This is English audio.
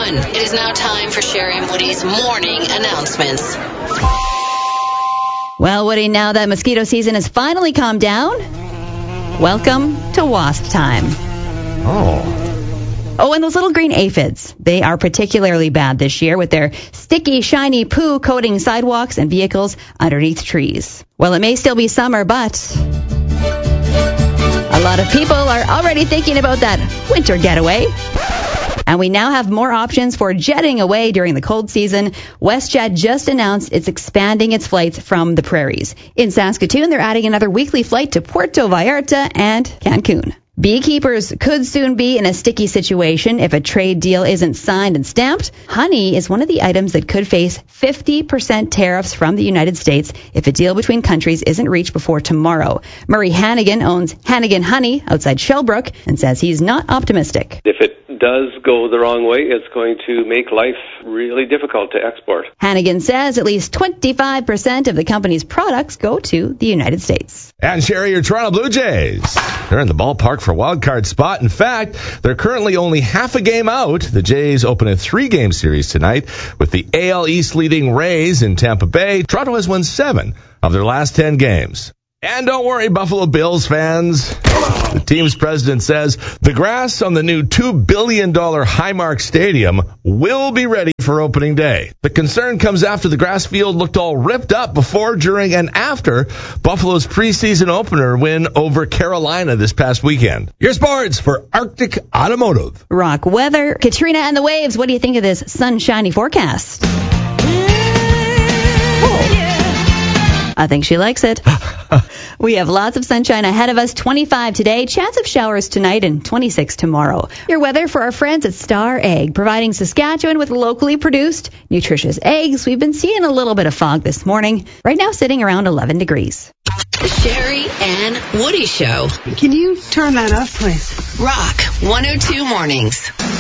everyone. It is now time for Sherry and Woody's morning announcements. Well, Woody, now that mosquito season has finally calmed down, welcome to wasp time. Oh, and those little green aphids, they are particularly bad this year with their sticky, shiny poo coating sidewalks and vehicles underneath trees. Well, it may still be summer, but a lot of people are already thinking about that winter getaway. And we now have more options for jetting away during the cold season. WestJet just announced it's expanding its flights from the prairies. In Saskatoon, they're adding another weekly flight to Puerto Vallarta and Cancun. Beekeepers could soon be in a sticky situation if a trade deal isn't signed and stamped. Honey is one of the items that could face 50% tariffs from the United States if a deal between countries isn't reached before tomorrow. Murray Hannigan owns Hannigan Honey outside Shellbrook and says he's not optimistic. If it does go the wrong way, it's going to make life really difficult to export. Hannigan says at least 25% of the company's products go to the United States. And Sherry, your Toronto Blue Jays, they're in the ballpark for wildcard spot. In fact, they're currently only half a game out. The Jays open a 3-game series tonight with the AL East leading Rays in Tampa Bay. Toronto has won 7 of their last 10 games. And don't worry, Buffalo Bills fans. The team's president says the grass on the new $2 billion Highmark Stadium will be ready for opening day. The concern comes after the grass field looked all ripped up before, during, and after Buffalo's preseason opener win over Carolina this past weekend. Your sports for Arctic Automotive. Rock weather. Katrina and the waves. What do you think of this sunshiny forecast? I think she likes it. We have lots of sunshine ahead of us. 25 today, chance of showers tonight, and 26 tomorrow. Your weather for our friends at Star Egg, providing Saskatchewan with locally produced, nutritious eggs. We've been seeing a little bit of fog this morning. Right now sitting around 11 degrees. The Sherry and Woody Show. Can you turn that up, please? Rock 102 Mornings.